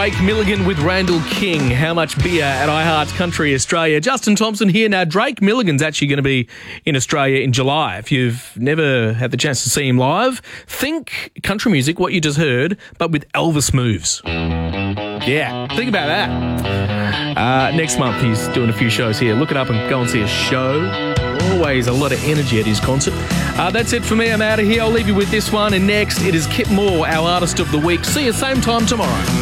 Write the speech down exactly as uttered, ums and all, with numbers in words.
Drake Milligan with Randall King. How much beer at iHeart Country Australia. Justin Thompson here. Now, Drake Milligan's actually going to be in Australia in July. If you've never had the chance to see him live, think country music, what you just heard, but with Elvis moves. Yeah, think about that. Uh, next month, he's doing a few shows here. Look it up and go and see a show. Always a lot of energy at his concert. Uh, that's it for me. I'm out of here. I'll leave you with this one. And next, it is Kip Moore, our Artist of the Week. See you same time tomorrow.